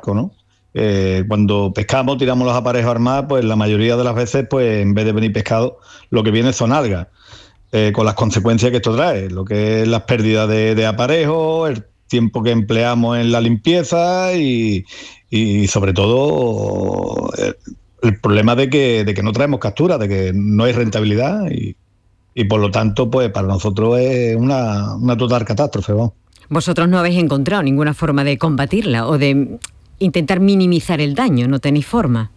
barco, ¿no? Cuando pescamos, tiramos los aparejos al mar, pues la mayoría de las veces, pues en vez de venir pescado, lo que viene son algas, con las consecuencias que esto trae, lo que es las pérdidas de aparejos, el tiempo que empleamos en la limpieza y sobre todo el problema de que no traemos captura, de que no hay rentabilidad y por lo tanto, pues para nosotros es una total catástrofe, ¿no? Vosotros no habéis encontrado ninguna forma de combatirla o de intentar minimizar el daño, ¿no tenéis forma?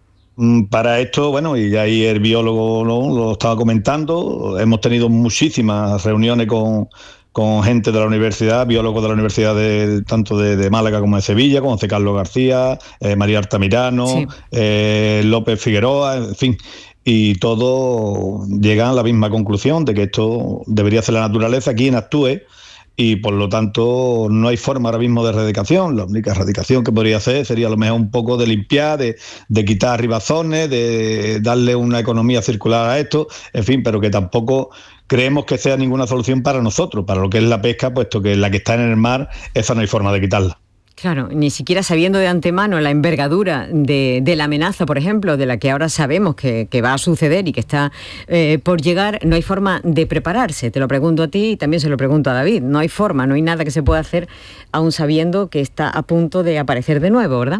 Para esto, bueno, y ya ahí el biólogo lo estaba comentando, hemos tenido muchísimas reuniones con gente de la universidad, biólogos de la universidad tanto de Málaga como de Sevilla, como José Carlos García, María Altamirano, sí. López Figueroa, en fin, y todos llegan a la misma conclusión de que esto debería ser la naturaleza quien actúe, y por lo tanto no hay forma ahora mismo de erradicación. La única erradicación que podría hacer sería a lo mejor un poco de limpiar, de quitar ribazones, de darle una economía circular a esto, en fin, pero que tampoco creemos que sea ninguna solución para nosotros, para lo que es la pesca, puesto que la que está en el mar, esa no hay forma de quitarla. Claro, ni siquiera sabiendo de antemano la envergadura de la amenaza, por ejemplo, de la que ahora sabemos que va a suceder y que está por llegar, no hay forma de prepararse. Te lo pregunto a ti y también se lo pregunto a David. No hay forma, no hay nada que se pueda hacer aún sabiendo que está a punto de aparecer de nuevo, ¿verdad?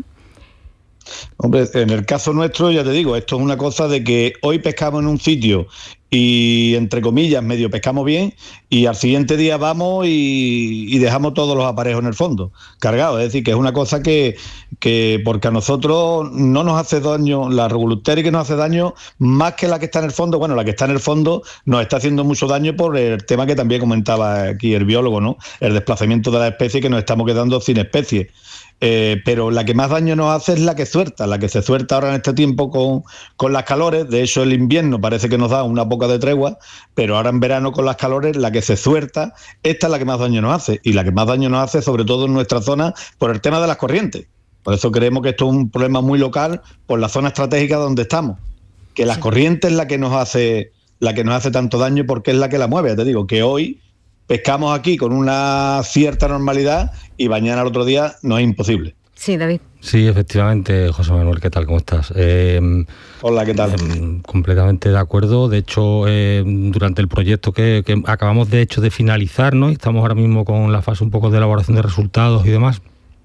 Hombre, en el caso nuestro, ya te digo, esto es una cosa de que hoy pescamos en un sitio y, entre comillas, medio pescamos bien, y al siguiente día vamos y dejamos todos los aparejos en el fondo, cargados. Es decir, que es una cosa que porque a nosotros no nos hace daño, la Regulus-Pteris que nos hace daño más que la que está en el fondo. Bueno, la que está en el fondo nos está haciendo mucho daño por el tema que también comentaba aquí el biólogo, ¿no? El desplazamiento de la especie, que nos estamos quedando sin especies. Pero la que más daño nos hace es la que se suelta ahora en este tiempo con las calores. De hecho, el invierno parece que nos da una poca de tregua, pero ahora en verano con las calores, la que se suelta, esta es la que más daño nos hace, y la que más daño nos hace sobre todo en nuestra zona por el tema de las corrientes. Por eso creemos que esto es un problema muy local por la zona estratégica donde estamos, que las corrientes es la que nos hace tanto daño, porque es la que la mueve. Te digo que hoy pescamos aquí con una cierta normalidad y mañana al otro día no es imposible. Sí, David. Sí, efectivamente, José Manuel, ¿qué tal? ¿Cómo estás? Hola, ¿qué tal? Completamente de acuerdo. De hecho, durante el proyecto que acabamos de finalizar, ¿no? Y estamos ahora mismo con la fase un poco de elaboración de resultados y demás.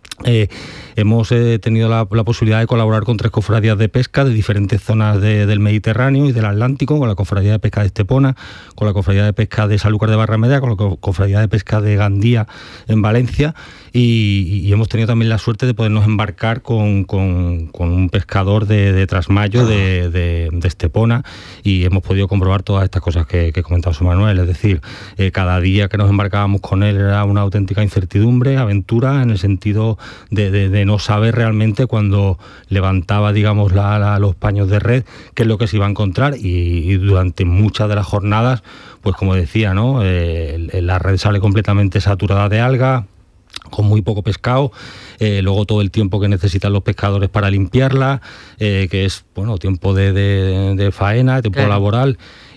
Hemos tenido la posibilidad de colaborar con 3 cofradías de pesca de diferentes zonas del Mediterráneo y del Atlántico, con la Cofradía de Pesca de Estepona, con la Cofradía de Pesca de Sanlúcar de Barrameda, con la Cofradía de Pesca de Gandía en Valencia, y hemos tenido también la suerte de podernos embarcar con un pescador de Trasmayo, de Estepona, y hemos podido comprobar todas estas cosas que comentaba José Manuel. Es decir, cada día que nos embarcábamos con él era una auténtica incertidumbre, aventura, en el sentido de no saber realmente cuando levantaba, digamos, los paños de red, qué es lo que se iba a encontrar, y durante muchas de las jornadas, pues como decía, ¿no? La red sale completamente saturada de algas, con muy poco pescado, luego todo el tiempo que necesitan los pescadores para limpiarla, que es, bueno, tiempo de faena, tiempo laboral,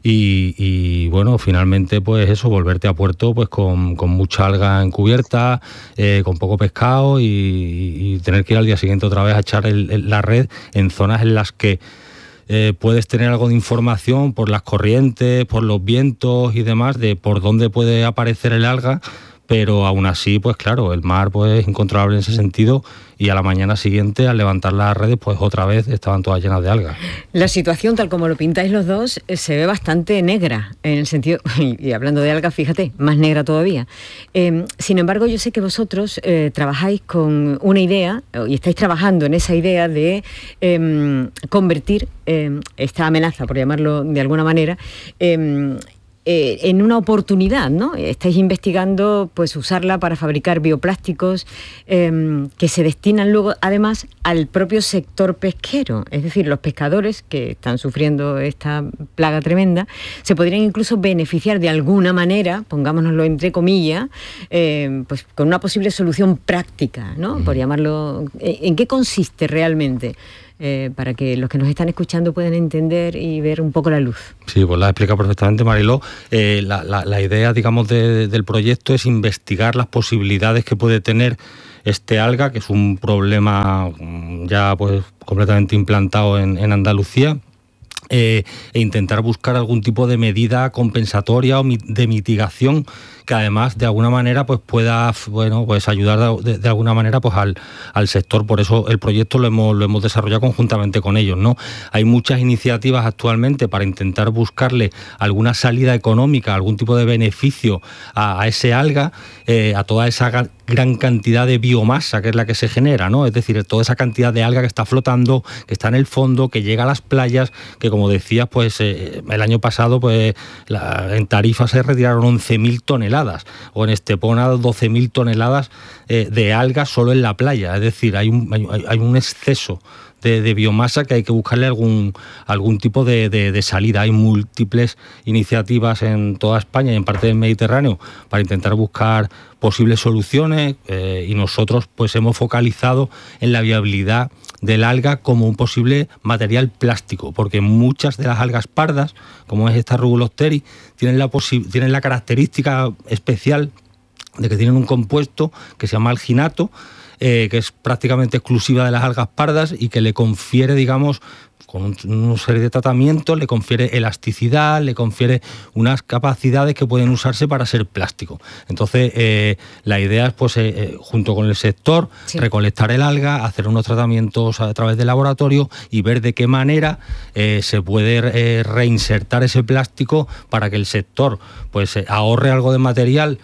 y bueno, finalmente pues eso, volverte a puerto pues con mucha alga encubierta, con poco pescado, y tener que ir al día siguiente otra vez a echar la red en zonas en las que puedes tener algo de información por las corrientes, por los vientos y demás, de por dónde puede aparecer el alga, pero aún así, pues claro, el mar pues es incontrolable en ese sentido, y a la mañana siguiente, al levantar las redes, pues otra vez estaban todas llenas de algas. La situación, tal como lo pintáis los dos, se ve bastante negra, en el sentido, y hablando de algas, fíjate, más negra todavía. Sin embargo, yo sé que vosotros trabajáis con una idea, y estáis trabajando en esa idea de convertir esta amenaza, por llamarlo de alguna manera, en una oportunidad, ¿no? Estáis investigando, pues, usarla para fabricar bioplásticos que se destinan luego, además, al propio sector pesquero. Es decir, los pescadores que están sufriendo esta plaga tremenda se podrían incluso beneficiar de alguna manera, pongámonoslo entre comillas, pues con una posible solución práctica, ¿no? Por llamarlo. ¿En qué consiste realmente? Para que los que nos están escuchando puedan entender y ver un poco la luz. Sí, pues la ha explicado perfectamente Mariló. La idea, digamos, del proyecto es investigar las posibilidades que puede tener este alga, que es un problema ya pues completamente implantado en Andalucía. E intentar buscar algún tipo de medida compensatoria o de mitigación que además de alguna manera pues pueda pues ayudar de alguna manera pues al sector. Por eso el proyecto lo hemos desarrollado conjuntamente con ellos, ¿no? Hay muchas iniciativas actualmente para intentar buscarle alguna salida económica, algún tipo de beneficio a ese alga, a toda esa gran cantidad de biomasa que es la que se genera, ¿no? Es decir, toda esa cantidad de alga que está flotando, que está en el fondo, que llega a las playas, que como decías, pues el año pasado pues en Tarifa se retiraron 11.000 toneladas o en Estepona 12.000 toneladas de algas solo en la playa. Es decir, hay un exceso de biomasa que hay que buscarle algún tipo de salida. Hay múltiples iniciativas en toda España y en parte del Mediterráneo para intentar buscar posibles soluciones y nosotros pues hemos focalizado en la viabilidad del alga como un posible material plástico, porque muchas de las algas pardas, como es esta Rubulopteris, tienen la característica especial de que tienen un compuesto que se llama alginato, que es prácticamente exclusiva de las algas pardas y que le confiere, digamos, con una serie de tratamientos, le confiere elasticidad, le confiere unas capacidades que pueden usarse para ser plástico. Entonces, la idea es, pues, junto con el sector, recolectar el alga, hacer unos tratamientos a través del laboratorio y ver de qué manera se puede reinsertar ese plástico para que el sector pues ahorre algo de material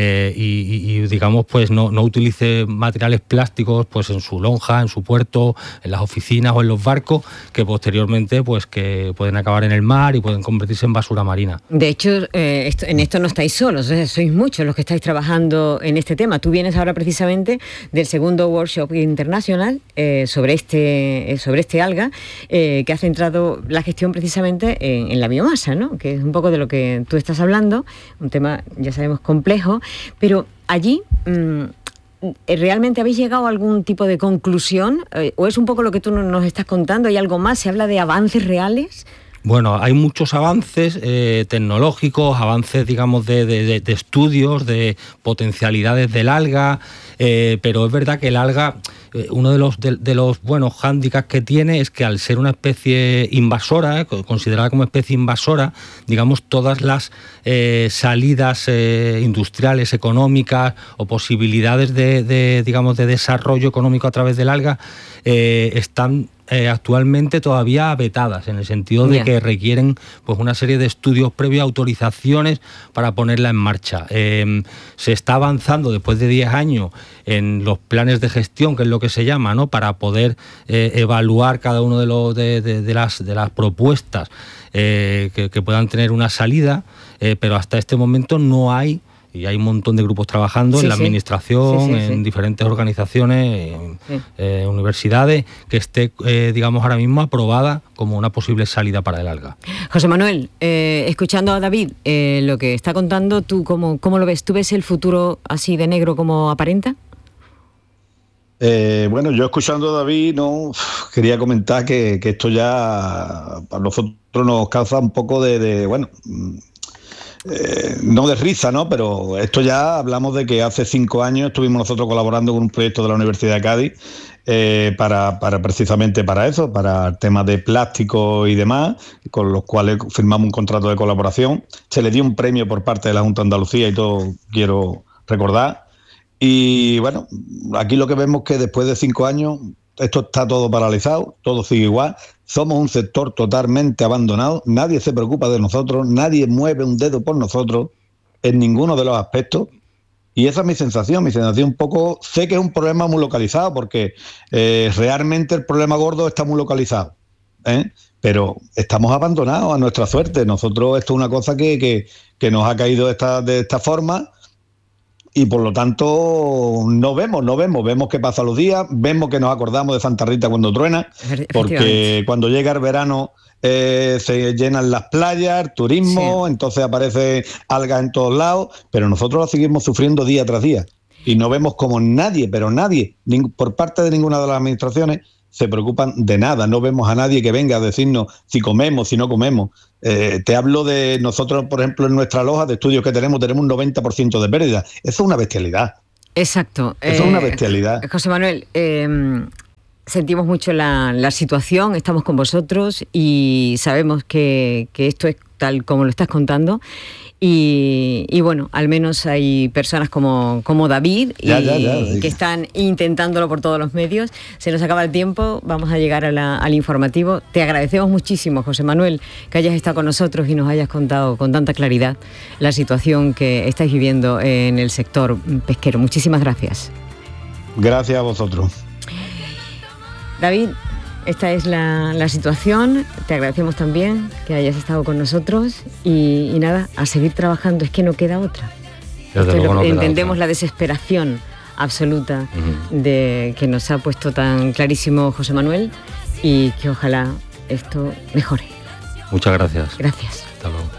y digamos, pues no utilice materiales plásticos pues en su lonja, en su puerto, en las oficinas o en los barcos, que posteriormente pues que pueden acabar en el mar y pueden convertirse en basura marina. De hecho, en esto no estáis solos, sois muchos los que estáis trabajando en este tema. Tú vienes ahora precisamente del segundo workshop internacional sobre este alga, que ha centrado la gestión precisamente en la biomasa, ¿no? Que es un poco de lo que tú estás hablando, un tema, ya sabemos, complejo, pero allí ¿realmente habéis llegado a algún tipo de conclusión? ¿O es un poco lo que tú nos estás contando? ¿Hay algo más? ¿Se habla de avances reales? Bueno, hay muchos avances tecnológicos, avances, digamos, de estudios, de potencialidades del alga, pero es verdad que el alga, uno de los buenos hándicaps que tiene es que al ser una especie invasora, considerada como especie invasora, digamos, todas las salidas industriales, económicas o posibilidades de desarrollo económico a través del alga están actualmente todavía vetadas, en el sentido de que requieren pues una serie de estudios previos, autorizaciones para ponerla en marcha. Se está avanzando después de 10 años en los planes de gestión, que es lo que se llama, ¿no? Para poder evaluar cada uno de las propuestas que puedan tener una salida, pero hasta este momento no hay. Y hay un montón de grupos trabajando en la administración, en diferentes organizaciones, universidades, que esté, digamos, ahora mismo aprobada como una posible salida para el alga. José Manuel, escuchando a David, lo que está contando, ¿tú cómo lo ves? ¿Tú ves el futuro así de negro como aparenta? Bueno, yo escuchando a David, no quería comentar que esto ya a nosotros nos causa un poco no de risa, ¿no? Pero esto ya hablamos de que hace 5 años estuvimos nosotros colaborando con un proyecto de la Universidad de Cádiz para precisamente para eso, para temas de plástico y demás, con los cuales firmamos un contrato de colaboración. Se le dio un premio por parte de la Junta de Andalucía y todo, quiero recordar. Y bueno, aquí lo que vemos es que después de 5 años esto está todo paralizado, todo sigue igual. Somos un sector totalmente abandonado, nadie se preocupa de nosotros, nadie mueve un dedo por nosotros en ninguno de los aspectos. Y esa es mi sensación un poco. Sé que es un problema muy localizado, porque realmente el problema gordo está muy localizado, pero estamos abandonados a nuestra suerte. Nosotros, esto es una cosa que nos ha caído de esta forma. Y por lo tanto no vemos qué pasa los días, vemos que nos acordamos de Santa Rita cuando truena, porque cuando llega el verano se llenan las playas, el turismo, entonces aparece algas en todos lados, pero nosotros la seguimos sufriendo día tras día y no vemos como nadie, por parte de ninguna de las administraciones, se preocupan de nada. No vemos a nadie que venga a decirnos si comemos, si no comemos. Te hablo de nosotros, por ejemplo, en nuestra loja de estudios que tenemos un 90% de pérdida. Eso es una bestialidad. Exacto. Eso es una bestialidad. José Manuel, sentimos mucho la situación, estamos con vosotros y sabemos que esto es tal como lo estás contando. Y bueno, al menos hay personas como David sí, que están intentándolo por todos los medios. Se nos acaba el tiempo, vamos a llegar al informativo. Te agradecemos muchísimo, José Manuel, que hayas estado con nosotros y nos hayas contado con tanta claridad la situación que estáis viviendo en el sector pesquero. Muchísimas gracias. Gracias a vosotros. David, esta es la situación. Te agradecemos también que hayas estado con nosotros y nada, a seguir trabajando, es que no queda otra. Entendemos la desesperación absoluta de que nos ha puesto tan clarísimo José Manuel y que ojalá esto mejore. Muchas gracias. Gracias. Hasta luego.